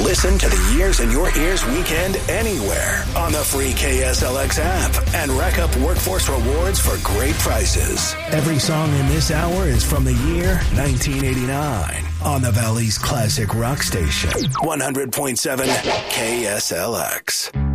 Listen to the Years in Your Ears weekend anywhere on the free KSLX app and rack up workforce rewards for great prices. Every song in this hour is from the year 1989 on the Valley's classic rock station, 100.7 KSLX.